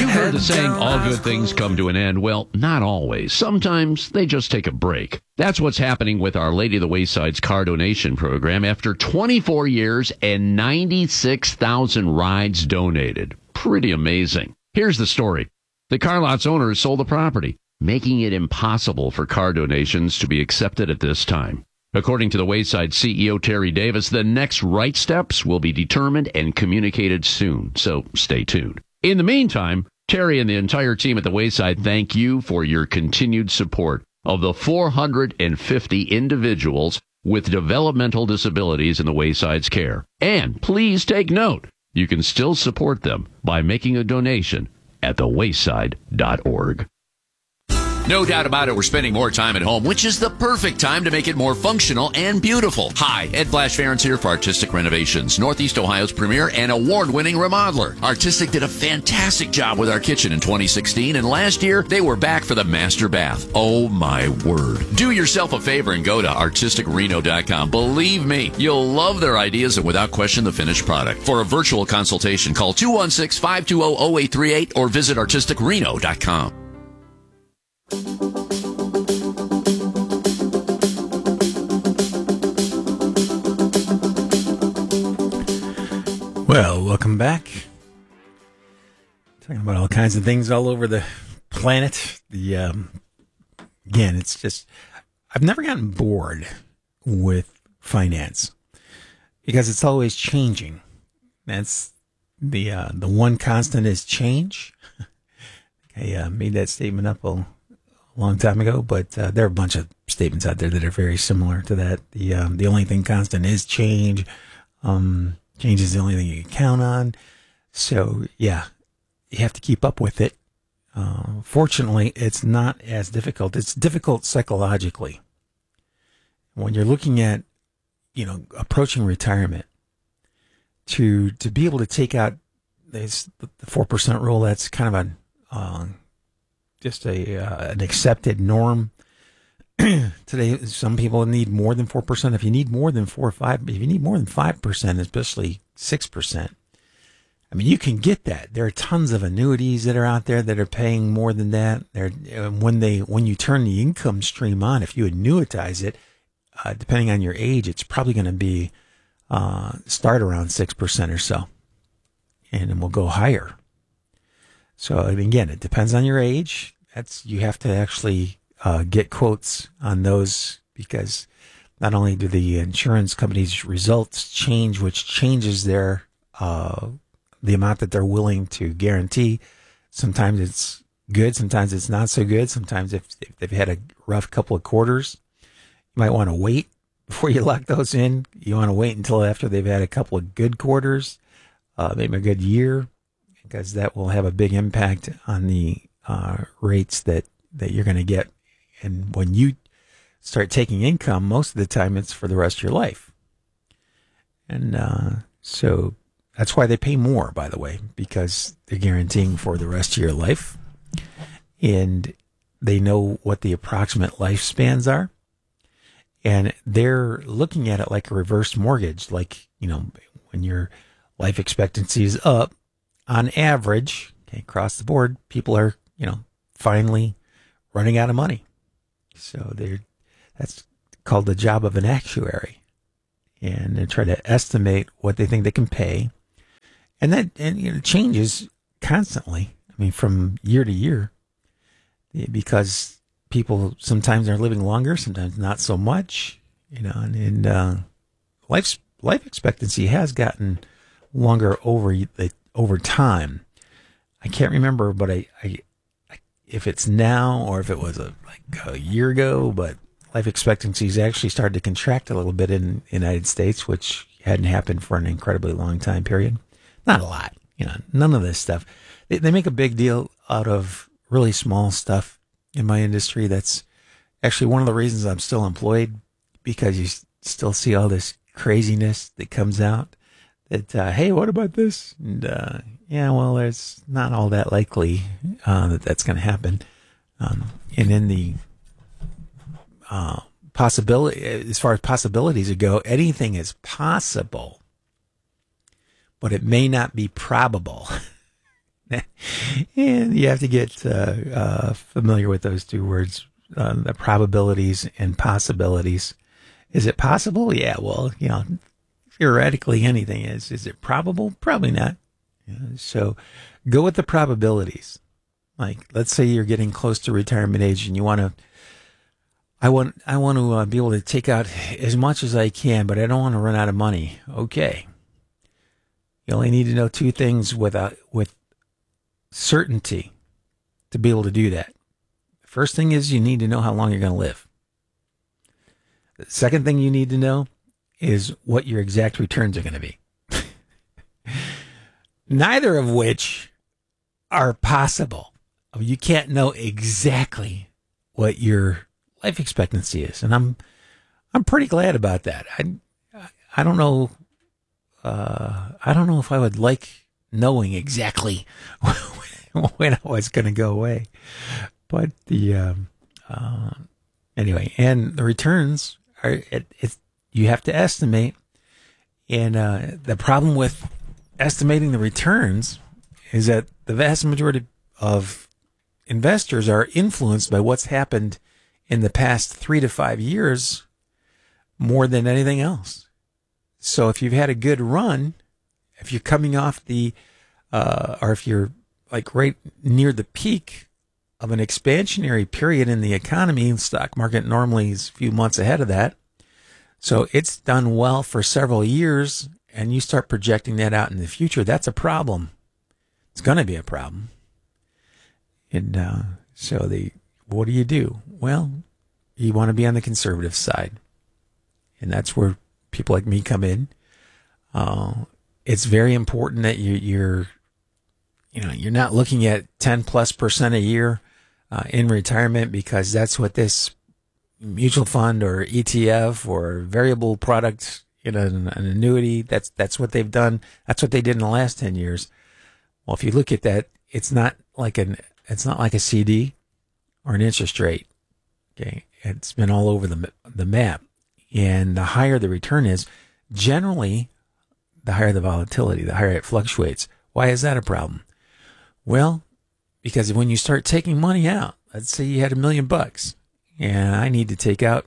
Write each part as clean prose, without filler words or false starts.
You've heard the saying, all good things come to an end. Well, not always. Sometimes they just take a break. That's what's happening with Our Lady of the Wayside's car donation program after 24 years and 96,000 rides donated. Pretty amazing. Here's the story. The car lot's owners sold the property, making it impossible for car donations to be accepted at this time. According to the Wayside CEO, Terry Davis, the next right steps will be determined and communicated soon, so stay tuned. In the meantime, Terry and the entire team at the Wayside thank you for your continued support of the 450 individuals with developmental disabilities in the Wayside's care. And please take note, you can still support them by making a donation at thewayside.org. No doubt about it, we're spending more time at home, which is the perfect time to make it more functional and beautiful. Hi, Ed Flash Ferentz here for Artistic Renovations, Northeast Ohio's premier and award-winning remodeler. Artistic did a fantastic job with our kitchen in 2016, and last year, they were back for the master bath. Oh, my word. Do yourself a favor and go to artisticreno.com. Believe me, you'll love their ideas and without question the finished product. For a virtual consultation, call 216-520-0838 or visit artisticreno.com. Well, welcome back. Talking about all kinds of things all over the planet. Again, it's just, I've never gotten bored with finance because it's always changing. That's the one constant is change. I made that statement up a long time ago, but there are a bunch of statements out there that are very similar to that. The only thing constant is change. Change is the only thing you can count on. So, yeah, you have to keep up with it. Fortunately, it's not as difficult. It's difficult psychologically. When you're looking at, approaching retirement, to be able to take out the 4% rule, that's kind of an accepted norm. Today, some people need more than 4%. If you need more than 4 or 5, if you need more than 5%, especially 6%, I mean, you can get that. There are tons of annuities that are out there that are paying more than that. When you turn the income stream on, if you annuitize it, depending on your age, it's probably going to be start around 6% or so, and it will go higher. So again, it depends on your age. You have to actually get quotes on those, because not only do the insurance companies' results change, which changes the amount that they're willing to guarantee. Sometimes it's good, sometimes it's not so good. Sometimes if they've had a rough couple of quarters, you might want to wait before you lock those in. You want to wait until after they've had a couple of good quarters, maybe a good year, because that will have a big impact on the rates that you're going to get. And when you start taking income, most of the time it's for the rest of your life. And so that's why they pay more, by the way, because they're guaranteeing for the rest of your life. And they know what the approximate lifespans are. And they're looking at it like a reverse mortgage. Like, when your life expectancy is up, on average, across the board, people are, finally running out of money. So that's called the job of an actuary. And they try to estimate what they think they can pay. And it changes constantly. I mean, from year to year, because people sometimes are living longer, sometimes not so much, and life expectancy has gotten longer over time. I can't remember, but I if it's now or if it was a year ago, but life expectancy has actually started to contract a little bit in the United States, which hadn't happened for an incredibly long time period. Not a lot, none of this stuff. They make a big deal out of really small stuff in my industry. That's actually one of the reasons I'm still employed, because you still see all this craziness that comes out that, hey, what about this? And, it's not all that likely that's going to happen. And in the possibility, as far as possibilities go, anything is possible, but it may not be probable. And you have to get familiar with those two words, the probabilities and possibilities. Is it possible? Yeah, well, theoretically anything is. Is it probable? Probably not. So go with the probabilities. Like, let's say you're getting close to retirement age and you want to, I want to be able to take out as much as I can, but I don't want to run out of money. Okay. You only need to know two things with certainty to be able to do that. The first thing is you need to know how long you're going to live. The second thing you need to know is what your exact returns are going to be. Neither of which are possible. You can't know exactly what your life expectancy is, and I'm pretty glad about that. I don't know. I don't know if I would like knowing exactly when I was going to go away, but anyway, and the returns are you have to estimate, and the problem with estimating the returns is that the vast majority of investors are influenced by what's happened in the past 3 to 5 years more than anything else. So if you've had a good run, if you're coming off or if you're like right near the peak of an expansionary period in the economy, the stock market normally is a few months ahead of that. So it's done well for several years, and you start projecting that out in the future, that's a problem. It's going to be a problem. And what do? Well, you want to be on the conservative side. And that's where people like me come in. It's very important that you're not looking at 10+% a year in retirement, because that's what this mutual fund or ETF or variable product, an annuity, that's what they've done. That's what they did in the last 10 years. Well, if you look at that, it's not like a CD or an interest rate. Okay. It's been all over the map. And the higher the return is, generally, the higher the volatility, the higher it fluctuates. Why is that a problem? Well, because when you start taking money out, let's say you had $1 million and I need to take out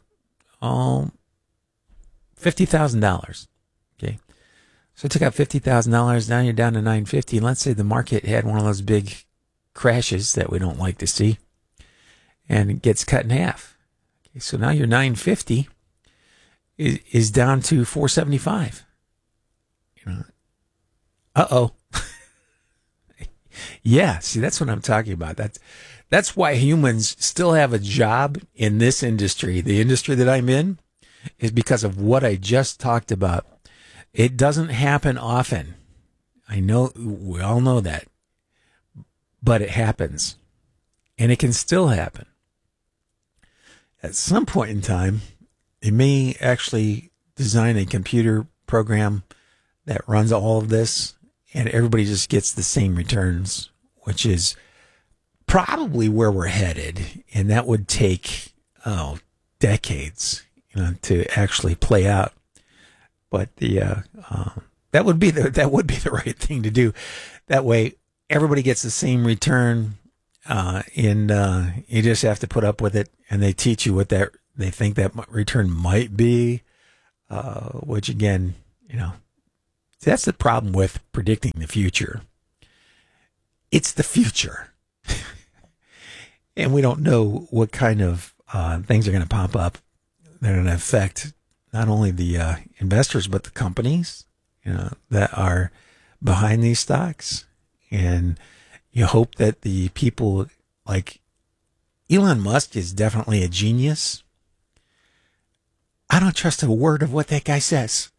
$50,000. Okay. So I took out $50,000. Now you're down to $950. And let's say the market had one of those big crashes that we don't like to see, and it gets cut in half. Okay. So now your $950 is down to $475. Uh-oh. Yeah, see, that's what I'm talking about. That's why humans still have a job in this industry. The industry that I'm in is because of what I just talked about. It doesn't happen often. I know, we all know that. But it happens. And it can still happen. At some point in time, they may actually design a computer program that runs all of this, and everybody just gets the same returns, which is probably where we're headed. And that would take decades, to actually play out. But that would be the right thing to do. That way, everybody gets the same return, and you just have to put up with it. And they teach you what they think that return might be, which again, that's the problem with predicting the future. It's the future. And we don't know what kind of things are going to pop up that are going to affect not only the investors, but the companies that are behind these stocks. And you hope that the people like Elon Musk is definitely a genius. I don't trust a word of what that guy says.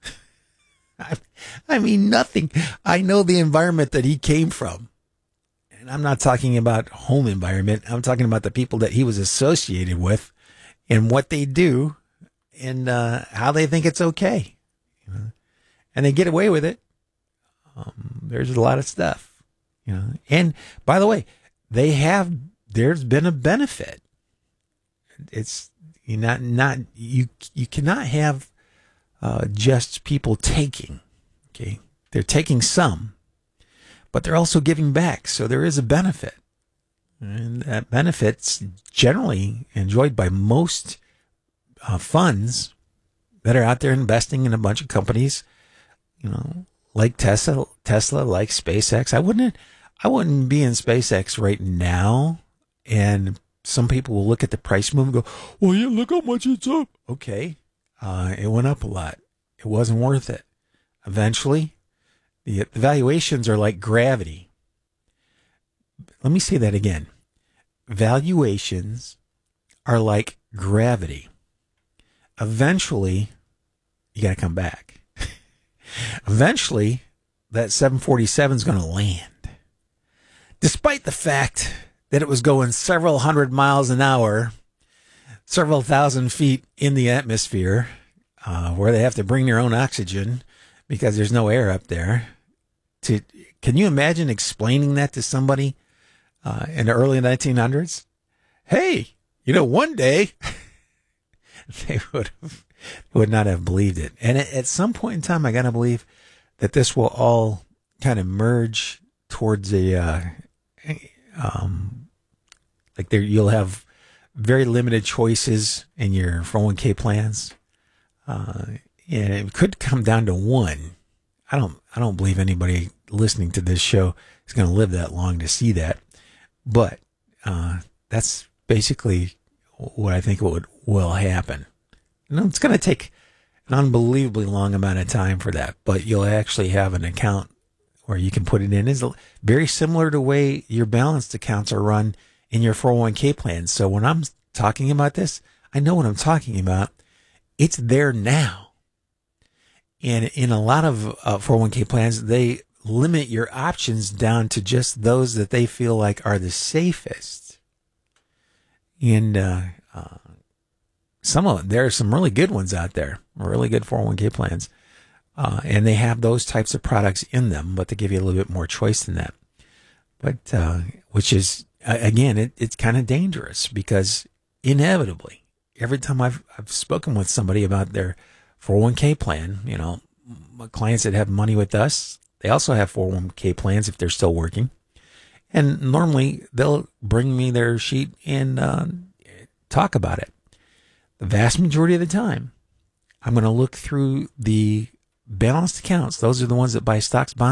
I mean, nothing. I know the environment that he came from. And I'm not talking about home environment. I'm talking about the people that he was associated with and what they do and how they think it's okay. And they get away with it. There's a lot of stuff. And by the way, there's been a benefit. It's you cannot have just people taking. Okay, they're taking some, but they're also giving back. So there is a benefit. And that benefit's generally enjoyed by most funds that are out there investing in a bunch of companies, like Tesla, like SpaceX. I wouldn't be in SpaceX right now. And some people will look at the price move and go, well, yeah, look how much it's up. Okay. It went up a lot. It wasn't worth it. Eventually, the valuations are like gravity. Let me say that again. Valuations are like gravity. Eventually, you got to come back. Eventually, that 747 is going to land. Despite the fact that it was going several hundred miles an hour, several thousand feet in the atmosphere, where they have to bring their own oxygen because there's no air up there. Can you imagine explaining that to somebody in the early 1900s? Hey, one day they would not have believed it. And at some point in time, I got to believe that this will all kind of merge towards you'll have very limited choices in your 401k plans. And it could come down to one. I don't believe anybody listening to this show is going to live that long to see that. But that's basically what I think will happen. It's going to take an unbelievably long amount of time for that, but you'll actually have an account where you can put it in. It's very similar to the way your balanced accounts are run in your 401k plans. So when I'm talking about this, I know what I'm talking about. It's there now. And in a lot of 401k plans, they limit your options down to just those that they feel like are the safest. And there are some really good ones out there, really good 401k plans. And they have those types of products in them, but they give you a little bit more choice than that. But, which is, again, it's kind of dangerous because inevitably, every time I've spoken with somebody about their 401k plan, my clients that have money with us, they also have 401k plans if they're still working. And normally they'll bring me their sheet and talk about it. The vast majority of the time, I'm going to look through the balanced accounts. Those are the ones that buy stocks and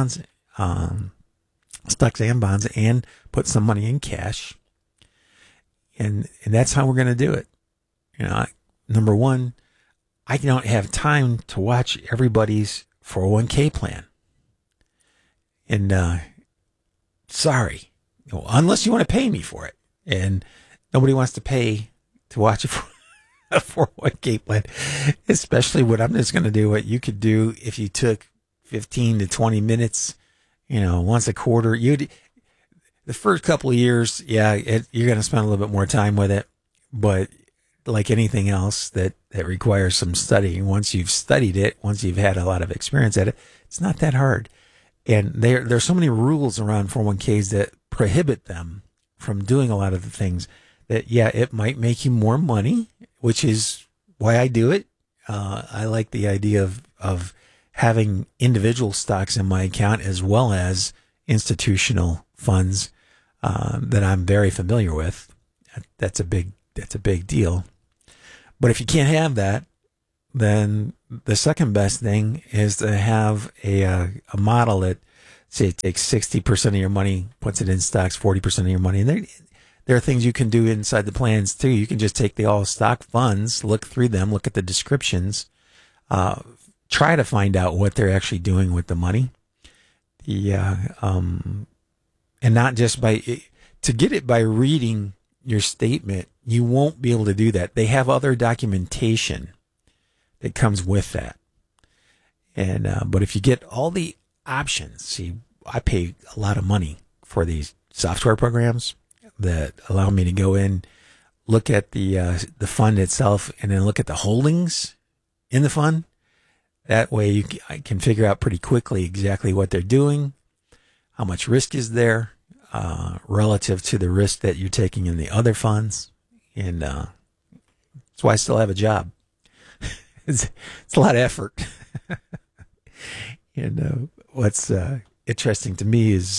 bonds and put some money in cash. And that's how we're going to do it. Number one, I don't have time to watch everybody's 401k plan. And, sorry, unless you want to pay me for it. And nobody wants to pay to watch a 401k plan, especially what I'm just going to do, what you could do if you took 15 to 20 minutes, once a quarter. The first couple of years, you're going to spend a little bit more time with it, but like anything else that requires some studying, once you've studied it, once you've had a lot of experience at it, it's not that hard. And there's so many rules around 401ks that prohibit them from doing a lot of the things that, it might make you more money, which is why I do it. I like the idea of having individual stocks in my account as well as institutional funds that I'm very familiar with. That's a big deal. But if you can't have that, then the second best thing is to have a model that, say, it takes 60% of your money, puts it in stocks, 40% of your money. And there are things you can do inside the plans too. You can just take the all stock funds, look through them, look at the descriptions, try to find out what they're actually doing with the money. And not just to get it by reading your statement, you won't be able to do that. They have other documentation that comes with that. And, but if you get all the options, see, I pay a lot of money for these software programs that allow me to go in, look at the fund itself, and then look at the holdings in the fund. That way I can figure out pretty quickly exactly what they're doing, how much risk is there, relative to the risk that you're taking in the other funds. And, that's why I still have a job. It's a lot of effort. And, interesting to me is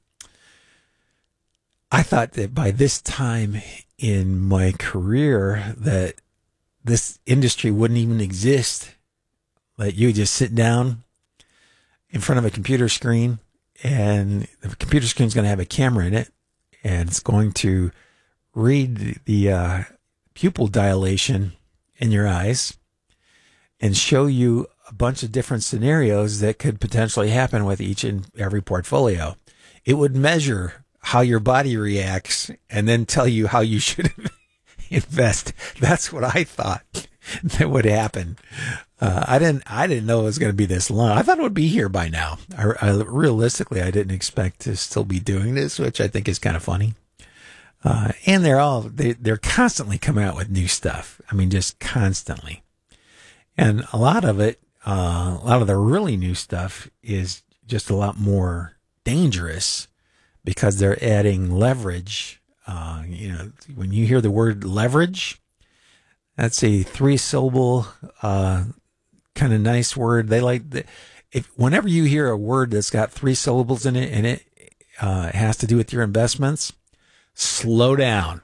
I thought that by this time in my career that this industry wouldn't even exist. That you just sit down in front of a computer screen, and the computer screen is going to have a camera in it, and it's going to read the pupil dilation in your eyes and show you a bunch of different scenarios that could potentially happen with each and every portfolio. It would measure how your body reacts and then tell you how you should invest. That's what I thought that would happen. I didn't know it was going to be this long. I thought it would be here by now. Realistically, I didn't expect to still be doing this, which I think is kind of funny. And they're constantly coming out with new stuff. I mean, just constantly. And a lot of it, a lot of the really new stuff is just a lot more dangerous because they're adding leverage. When you hear the word leverage, that's a 3-syllable, kind of nice word. They like whenever you hear a word that's got 3 syllables in it and it has to do with your investments, slow down.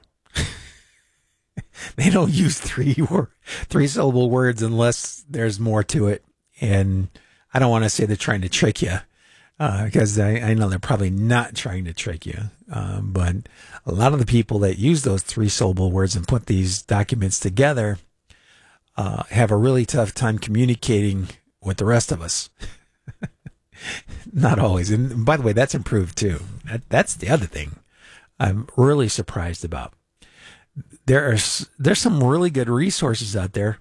They don't use 3-syllable words unless there's more to it. And I don't want to say they're trying to trick you, because I know they're probably not trying to trick you. But a lot of the people that use those 3-syllable words and put these documents together have a really tough time communicating with the rest of us. Not always. And by the way, that's improved too. That's the other thing I'm really surprised about. There's some really good resources out there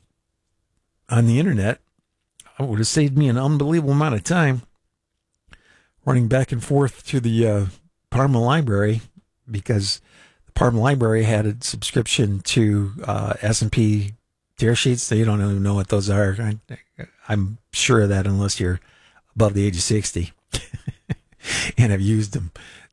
on the internet. It would have saved me an unbelievable amount of time running back and forth to the Parma Library, because the Parma Library had a subscription to S&P tear sheets. So you don't even know what those are. I'm sure of that unless you're above the age of 60 and have used them.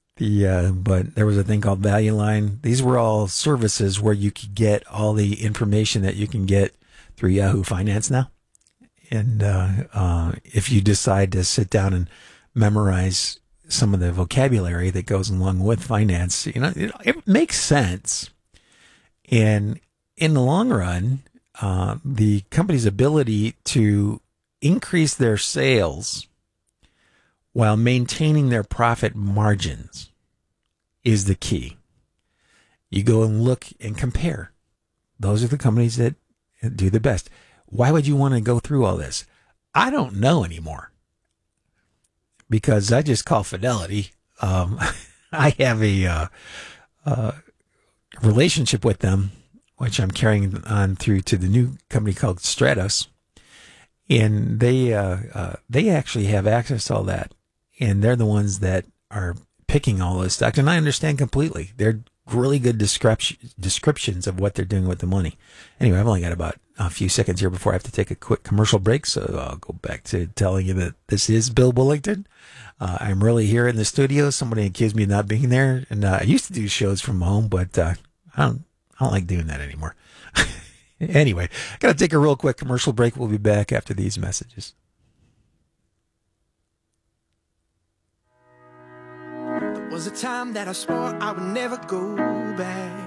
But there was a thing called Value Line. These were all services where you could get all the information that you can get through Yahoo Finance now. And if you decide to sit down and memorize some of the vocabulary that goes along with finance, it makes sense. And in the long run, the company's ability to increase their sales while maintaining their profit margins is the key. You go and look and compare. Those are the companies that do the best. Why would you want to go through all this? I don't know anymore, because I just call Fidelity. I have a relationship with them, which I'm carrying on through to the new company called Stratos. And they actually have access to all that. And they're the ones that are picking all those stocks. And I understand completely. They're really good descriptions of what they're doing with the money. Anyway, I've only got about a few seconds here before I have to take a quick commercial break. So I'll go back to telling you that this is Bill Bullington. I'm really here in the studio. Somebody accused me of not being there. And I used to do shows from home, but I don't like doing that anymore. Anyway, got to take a real quick commercial break. We'll be back after these messages. There was a time that I swore I would never go back.